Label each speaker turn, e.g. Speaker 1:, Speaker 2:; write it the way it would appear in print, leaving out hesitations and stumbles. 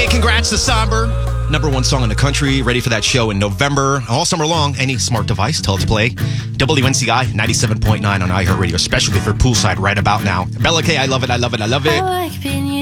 Speaker 1: Hey, congrats to Somber. #1 song in the country. Ready for that show in November. All summer long. Any smart device, tell it to play. WNCI 97.9 on iHeartRadio, especially for Poolside right about now. Bella K, I love it, I love it, I love it.